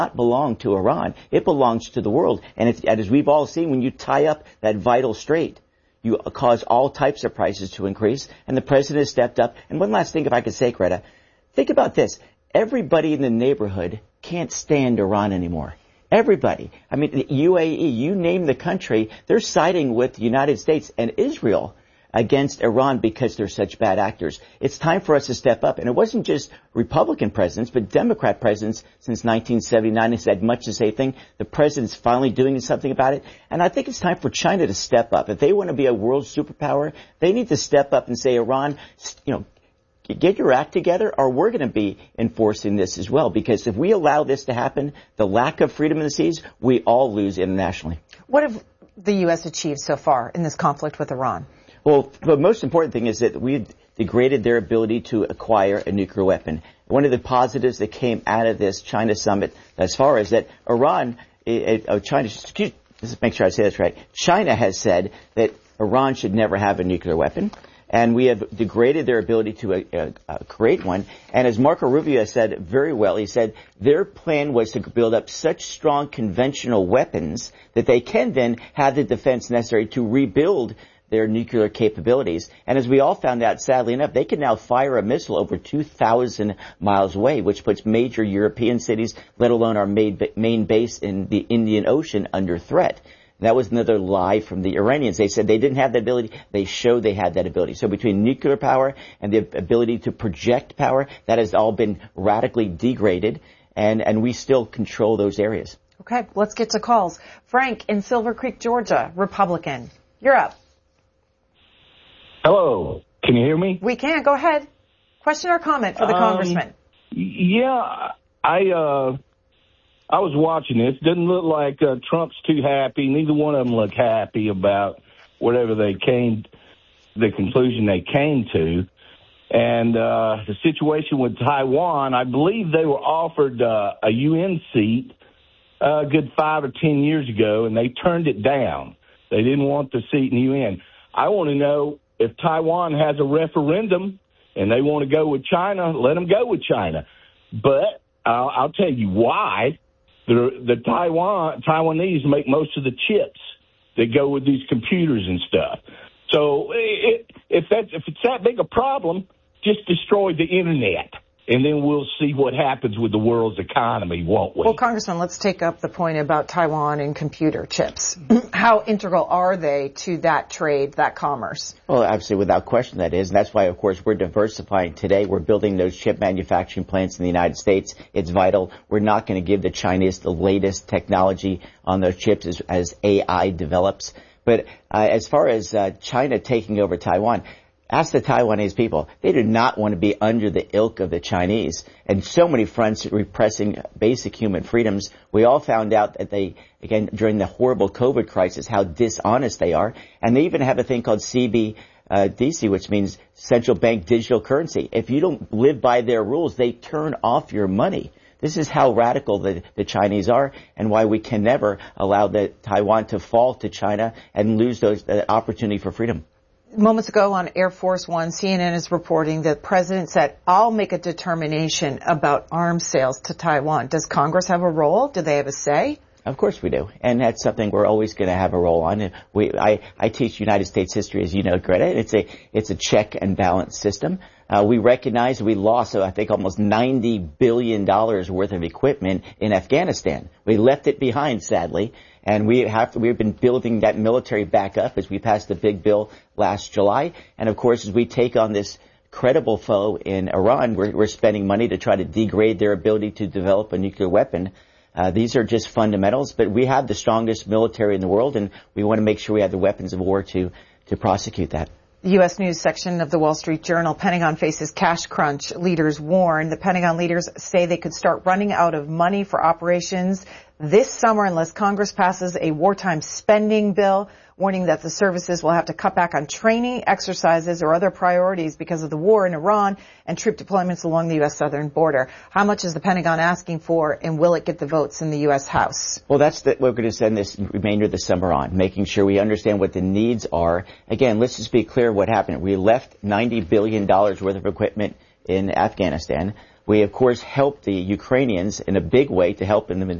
not belong to Iran. It belongs to the world. And as we've all seen, when you tie up that vital strait, you cause all types of prices to increase. And the president has stepped up. And one last thing, if I could say, Greta, think about this. Everybody in the neighborhood can't stand Iran anymore. Everybody. I mean, the UAE, you name the country, they're siding with the United States and Israel against Iran because they're such bad actors. It's time for us to step up. And it wasn't just Republican presidents, but Democrat presidents since 1979 has said much the same thing. The president's finally doing something about it. And I think it's time for China to step up. If they want to be a world superpower, they need to step up and say, Iran, get your act together, or we're going to be enforcing this as well. Because if we allow this to happen, the lack of freedom in the seas, we all lose internationally. What have the U.S. achieved so far in this conflict with Iran? Well, the most important thing is that we've degraded their ability to acquire a nuclear weapon. One of the positives that came out of this China summit thus far is that let's make sure I say this right. China has said that Iran should never have a nuclear weapon. And we have degraded their ability to create one. And as Marco Rubio said very well, he said their plan was to build up such strong conventional weapons that they can then have the defense necessary to rebuild their nuclear capabilities. And as we all found out, sadly enough, they can now fire a missile over 2,000 miles away, which puts major European cities, let alone our main base in the Indian Ocean, under threat. That was another lie from the Iranians. They said they didn't have that ability. They showed they had that ability. So between nuclear power and the ability to project power, that has all been radically degraded, and we still control those areas. Okay, let's get to calls. Frank in Silver Creek, Georgia, Republican. You're up. Hello. Can you hear me? We can. Go ahead. Question or comment for the congressman? Yeah, I was watching this. Doesn't look like Trump's too happy. Neither one of them look happy about whatever the conclusion they came to. And the situation with Taiwan, I believe they were offered a UN seat a good 5 or 10 years ago, and they turned it down. They didn't want the seat in the UN. I want to know, if Taiwan has a referendum and they want to go with China, let them go with China. But I'll tell you why. The Taiwanese make most of the chips that go with these computers and stuff. So if it's that big a problem, just destroy the internet, and then we'll see what happens with the world's economy, won't we? Well, Congressman, let's take up the point about Taiwan and computer chips. How integral are they to that trade, that commerce? Well, absolutely, without question that is. And that's why, of course, we're diversifying today. We're building those chip manufacturing plants in the United States. It's vital. We're not going to give the Chinese the latest technology on those chips as AI develops. But as far as China taking over Taiwan, ask the Taiwanese people. They do not want to be under the ilk of the Chinese. And so many fronts repressing basic human freedoms. We all found out that they, again, during the horrible COVID crisis, how dishonest they are. And they even have a thing called CBDC, which means central bank digital currency. If you don't live by their rules, they turn off your money. This is how radical the Chinese are, and why we can never allow Taiwan to fall to China and lose that opportunity for freedom. Moments ago on Air Force One, CNN is reporting that the president said, I'll make a determination about arms sales to Taiwan. Does Congress have a role? Do they have a say? Of course we do. And that's something we're always going to have a role on. I teach United States history, as you know, Greta. It's a check and balance system. We recognize we lost, I think, almost $90 billion worth of equipment in Afghanistan. We left it behind, sadly. And we've been building that military back up as we passed the big bill last July. And of course, as we take on this credible foe in Iran, we're spending money to try to degrade their ability to develop a nuclear weapon. These are just fundamentals, but we have the strongest military in the world, and we want to make sure we have the weapons of war to prosecute that. The U.S. News section of the Wall Street Journal, Pentagon faces cash crunch. Leaders warn. The Pentagon leaders say they could start running out of money for operations this summer unless Congress passes a wartime spending bill, warning that the services will have to cut back on training, exercises, or other priorities because of the war in Iran and troop deployments along the U.S. southern border. How much is the Pentagon asking for, and will it get the votes in the U.S. House? Well, that's what we're going to send this remainder of the summer on, making sure we understand what the needs are. Again, let's just be clear what happened. We left $90 billion worth of equipment in Afghanistan. We, of course, helped the Ukrainians in a big way to help them